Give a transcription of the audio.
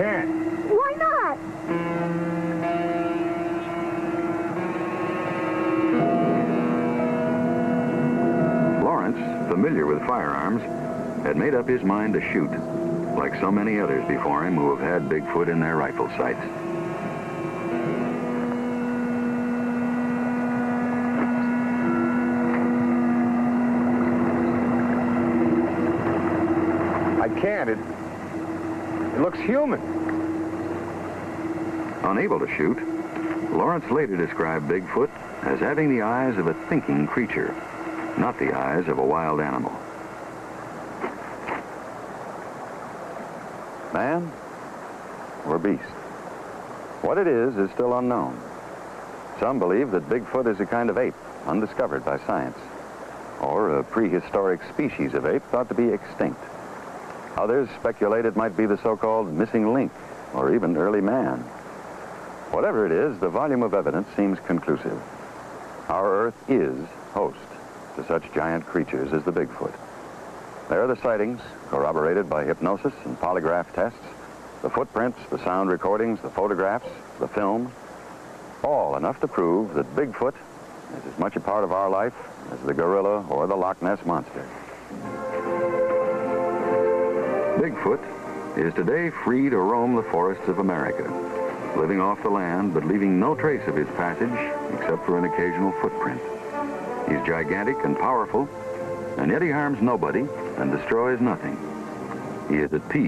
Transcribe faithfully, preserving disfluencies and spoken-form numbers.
can't. Why not? Lawrence, familiar with firearms, had made up his mind to shoot, like so many others before him who have had Bigfoot in their rifle sights. I can't. It, it looks human. Unable to shoot, Lawrence later described Bigfoot as having the eyes of a thinking creature, not the eyes of a wild animal. Man or beast? What it is is still unknown. Some believe that Bigfoot is a kind of ape, undiscovered by science, or a prehistoric species of ape thought to be extinct. Others speculate it might be the so-called missing link, or even early man. Whatever it is, the volume of evidence seems conclusive. Our Earth is host to such giant creatures as the Bigfoot. There are the sightings, corroborated by hypnosis and polygraph tests, the footprints, the sound recordings, the photographs, the film, all enough to prove that Bigfoot is as much a part of our life as the gorilla or the Loch Ness Monster. Bigfoot is today free to roam the forests of America, living off the land but leaving no trace of his passage except for an occasional footprint. He's gigantic and powerful, and yet he harms nobody and destroys nothing. He is at peace